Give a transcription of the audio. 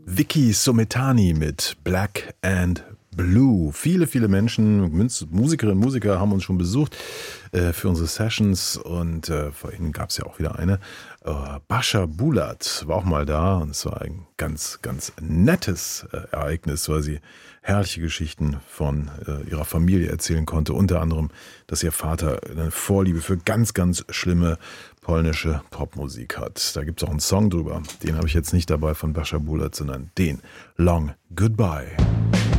Vicky Sometani mit Black and Blue. Viele Menschen, Musikerinnen und Musiker haben uns schon besucht für unsere Sessions und vorhin gab es ja auch wieder eine. Bascha Bulat war auch mal da und es war ein ganz nettes Ereignis, weil sie herrliche Geschichten von ihrer Familie erzählen konnte. Unter anderem, dass ihr Vater eine Vorliebe für ganz schlimme polnische Popmusik hat. Da gibt es auch einen Song drüber. Den habe ich jetzt nicht dabei von Bascha Bulat, sondern den Long Goodbye.